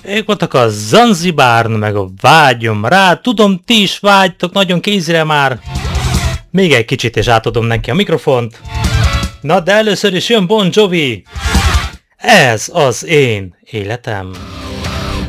Ők voltak a Zanzibárn, meg a Vágyom rá. Tudom, ti is vágytok nagyon Caseyre már. Még egy kicsit, és átadom neki a mikrofont. Na, de először is jön Bon Jovi. Ez az én életem.